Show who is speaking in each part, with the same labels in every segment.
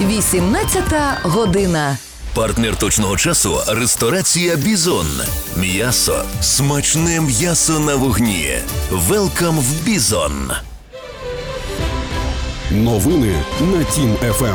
Speaker 1: 18 година.
Speaker 2: Партнер точного часу – ресторація «Бізон». М'ясо. Смачне м'ясо на вогні. Велкам в «Бізон».
Speaker 3: Новини на Тім ФМ.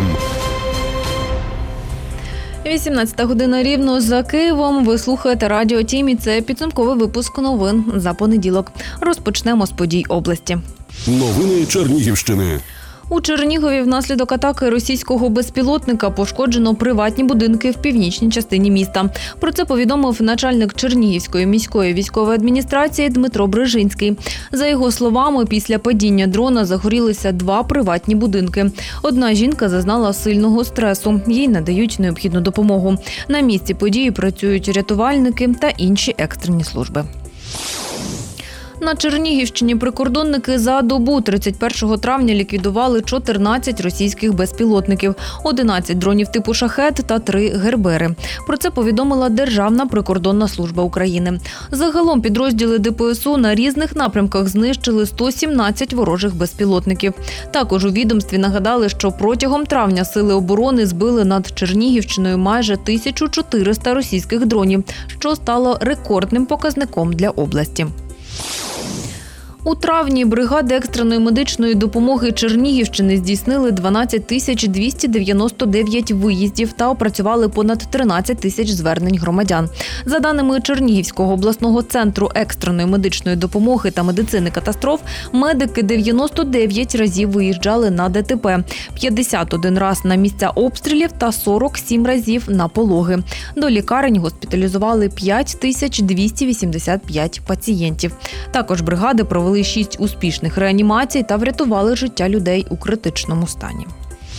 Speaker 4: 18 година рівно за Києвом. Ви слухаєте Радіо Тім і це підсумковий випуск новин за понеділок. Розпочнемо з подій області.
Speaker 3: Новини Чернігівщини.
Speaker 4: У Чернігові внаслідок атаки російського безпілотника пошкоджено приватні будинки в північній частині міста. Про це повідомив начальник Чернігівської міської військової адміністрації Дмитро Брижинський. За його словами, після падіння дрона загорілися 2 приватні будинки. Одна жінка зазнала сильного стресу. Їй надають необхідну допомогу. На місці події працюють рятувальники та інші екстрені служби. На Чернігівщині прикордонники за добу 31 травня ліквідували 14 російських безпілотників, 11 дронів типу «Шахед» та 3 «Гербери». Про це повідомила Державна прикордонна служба України. Загалом підрозділи ДПСУ на різних напрямках знищили 117 ворожих безпілотників. Також у відомстві нагадали, що протягом травня сили оборони збили над Чернігівщиною майже 1400 російських дронів, що стало рекордним показником для області. У травні бригади екстреної медичної допомоги Чернігівщини здійснили 12 299 виїздів та опрацювали понад 13 тисяч звернень громадян. За даними Чернігівського обласного центру екстреної медичної допомоги та медицини катастроф, медики 99 разів виїжджали на ДТП, 51 раз на місця обстрілів та 47 разів на пологи. До лікарень госпіталізували 5285 пацієнтів. Також бригади провели 6 успішних реанімацій та врятували життя людей у критичному стані.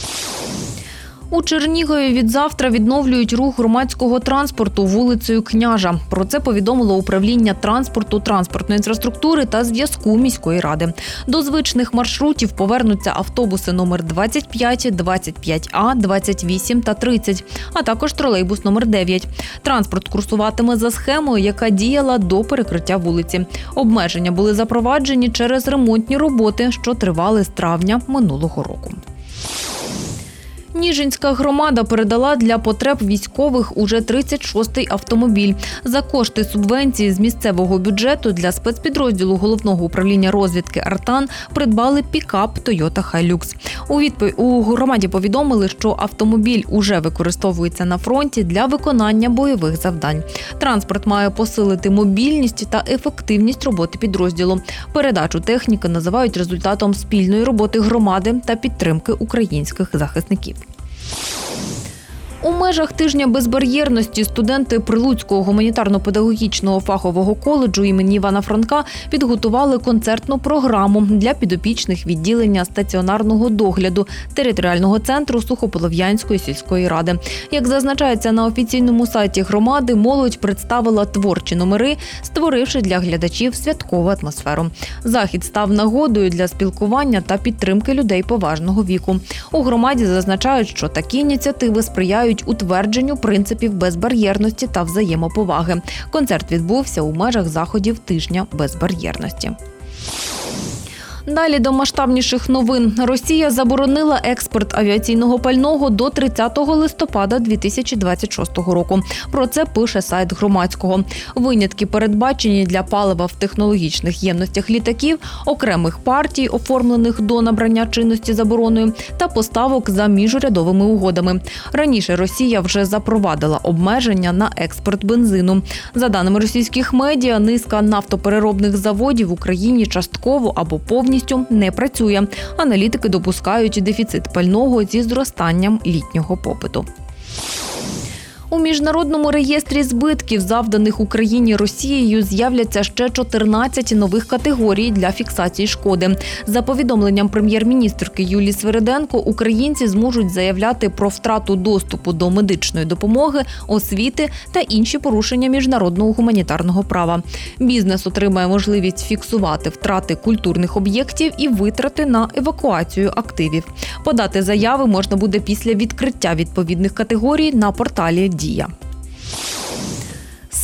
Speaker 4: У Чернігові відзавтра відновлюють рух громадського транспорту вулицею Княжа. Про це повідомило управління транспорту, транспортної інфраструктури та зв'язку міської ради. До звичних маршрутів повернуться автобуси номер 25, 25А, 28 та 30, а також тролейбус номер 9. Транспорт курсуватиме за схемою, яка діяла до перекриття вулиці. Обмеження були запроваджені через ремонтні роботи, що тривали з травня минулого року. Ніжинська громада передала для потреб військових уже 36-й автомобіль. За кошти субвенції з місцевого бюджету для спецпідрозділу Головного управління розвідки «Артан» придбали пікап Toyota Hilux. У громаді повідомили, що автомобіль уже використовується на фронті для виконання бойових завдань. Транспорт має посилити мобільність та ефективність роботи підрозділу. Передачу техніки називають результатом спільної роботи громади та підтримки українських захисників. У межах тижня безбар'єрності студенти Прилуцького гуманітарно-педагогічного фахового коледжу імені Івана Франка підготували концертну програму для підопічних відділення стаціонарного догляду територіального центру Сухополов'янської сільської ради. Як зазначається на офіційному сайті громади, молодь представила творчі номери, створивши для глядачів святкову атмосферу. Захід став нагодою для спілкування та підтримки людей поважного віку. У громаді зазначають, що такі ініціативи сприяють утвердженню принципів безбар'єрності та взаємоповаги. Концерт відбувся у межах заходів тижня безбар'єрності. Далі до масштабніших новин. Росія заборонила експорт авіаційного пального до 30 листопада 2026 року. Про це пише сайт Громадського. Винятки передбачені для палива в технологічних ємностях літаків, окремих партій, оформлених до набрання чинності забороною, та поставок за міжурядовими угодами. Раніше Росія вже запровадила обмеження на експорт бензину. За даними російських медіа, низка нафтопереробних заводів в Україні частково або повністю не працює. Аналітики допускають дефіцит пального зі зростанням літнього попиту. У міжнародному реєстрі збитків, завданих Україні Росією, з'являться ще 14 нових категорій для фіксації шкоди. За повідомленням прем'єр-міністрки Юлії Свириденко, українці зможуть заявляти про втрату доступу до медичної допомоги, освіти та інші порушення міжнародного гуманітарного права. Бізнес отримає можливість фіксувати втрати культурних об'єктів і витрати на евакуацію активів. Подати заяви можна буде після відкриття відповідних категорій на порталі «Дія».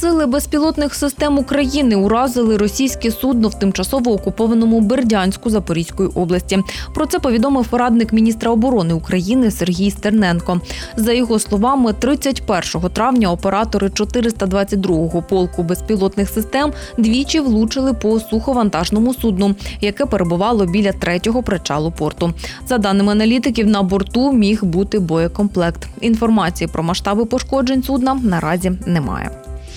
Speaker 4: Сили безпілотних систем України уразили російське судно в тимчасово окупованому Бердянську Запорізької області. Про це повідомив радник міністра оборони України Сергій Стерненко. За його словами, 31 травня оператори 422-го полку безпілотних систем двічі влучили по суховантажному судну, яке перебувало біля 3-го причалу порту. За даними аналітиків, на борту міг бути боєкомплект. Інформації про масштаби пошкоджень судна наразі немає.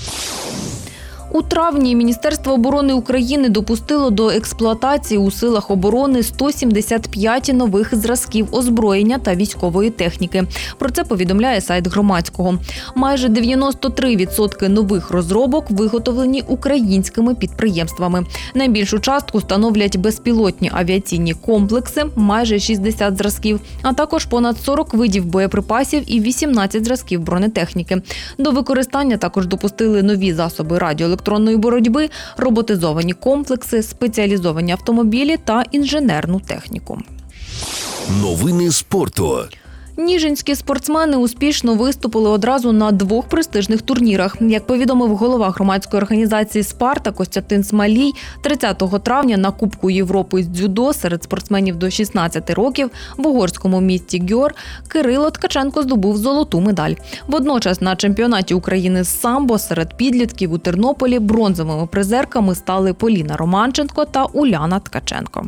Speaker 4: У травні Міністерство оборони України допустило до експлуатації у силах оборони 175 нових зразків озброєння та військової техніки. Про це повідомляє сайт Громадського. Майже 93% нових розробок виготовлені українськими підприємствами. Найбільшу частку становлять безпілотні авіаційні комплекси – майже 60 зразків, а також понад 40 видів боєприпасів і 18 зразків бронетехніки. До використання також допустили нові засоби радіоелектронної боротьби, роботизовані комплекси, спеціалізовані автомобілі та інженерну техніку.
Speaker 2: Новини спорту.
Speaker 4: Ніжинські спортсмени успішно виступили одразу на 2 престижних турнірах. Як повідомив голова громадської організації «Спарта» Костянтин Смалій, 30 травня на Кубку Європи з дзюдо серед спортсменів до 16 років в угорському місті Гьор Кирило Ткаченко здобув золоту медаль. Водночас на чемпіонаті України з самбо серед підлітків у Тернополі бронзовими призерками стали Поліна Романченко та Уляна Ткаченко.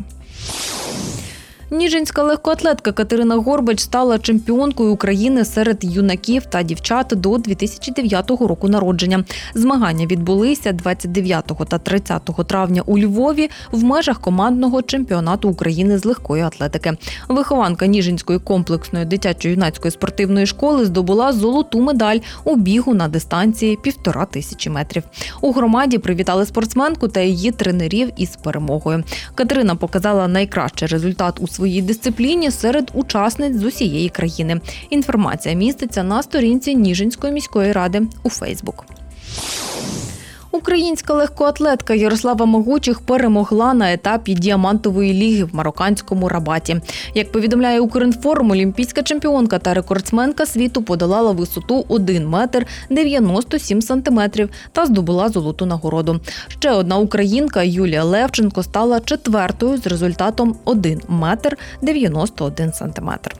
Speaker 4: Ніжинська легкоатлетка Катерина Горбач стала чемпіонкою України серед юнаків та дівчат до 2009 року народження. Змагання відбулися 29 та 30 травня у Львові в межах командного чемпіонату України з легкої атлетики. Вихованка Ніжинської комплексної дитячо-юнацької спортивної школи здобула золоту медаль у бігу на дистанції 1500 метрів. У громаді привітали спортсменку та її тренерів із перемогою. Катерина показала найкращий результат у своїй дисципліні серед учасниць з усієї країни. Інформація міститься на сторінці Ніжинської міської ради у Фейсбук. Українська легкоатлетка Ярослава Могучих перемогла на етапі діамантової ліги в марокканському Рабаті. Як повідомляє Укрінформ, олімпійська чемпіонка та рекордсменка світу подолала висоту 1 метр 97 сантиметрів та здобула золоту нагороду. Ще одна українка Юлія Левченко стала 4-ю з результатом 1 метр 91 сантиметр.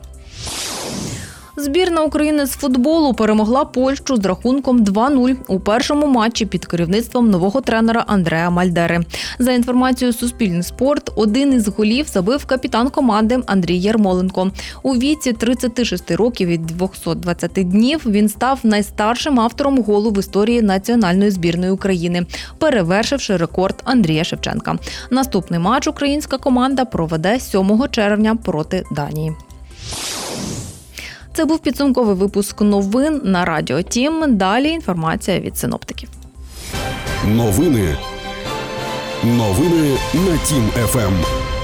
Speaker 4: Збірна України з футболу перемогла Польщу з рахунком 2-0 у першому матчі під керівництвом нового тренера Андреа Мальдери. За інформацією Суспільний спорт, один із голів забив капітан команди Андрій Ярмоленко. У віці 36 років і 220 днів він став найстаршим автором голу в історії національної збірної України, перевершивши рекорд Андрія Шевченка. Наступний матч українська команда проведе 7 червня проти Данії. Це був підсумковий випуск новин на Радіо Тім. Далі інформація від синоптиків.
Speaker 3: Новини на Тім ФМ.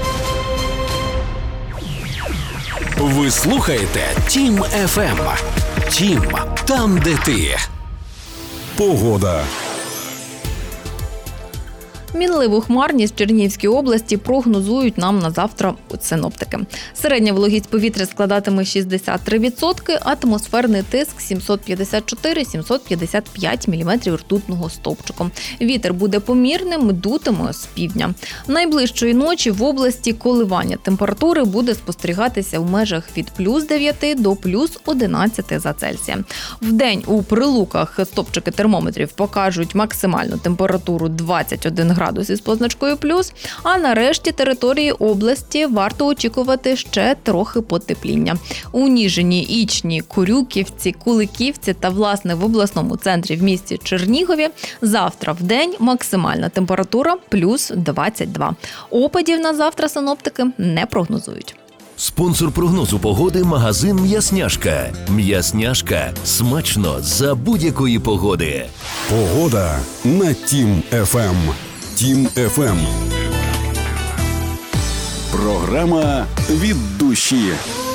Speaker 2: Ви слухаєте Тім ФМ. Тім – там, де ти.
Speaker 3: Погода.
Speaker 4: Мінливу хмарність в Чернігівській області прогнозують нам на завтра синоптики. Середня вологість повітря складатиме 63%, атмосферний тиск 754-755 мм ртутного стовпчиком. Вітер буде помірним, дутиме з півдня. Найближчої ночі в області коливання температури буде спостерігатися в межах від плюс 9 до плюс 11 за Цельсієм. Вдень у Прилуках стовпчики термометрів покажуть максимальну температуру 21 градус із позначкою плюс, а на решті території області варто очікувати ще трохи потепління. У Ніжині, Ічні, Курюківці, Куликівці та, власне, в обласному центрі в місті Чернігові завтра вдень максимальна температура плюс 22. Опадів на завтра синоптики не прогнозують.
Speaker 2: Спонсор прогнозу погоди – магазин «М'ясняшка». «М'ясняшка» – смачно за будь-якої погоди.
Speaker 3: Погода на Тім ФМ. Тім ФМ. Програма від душі.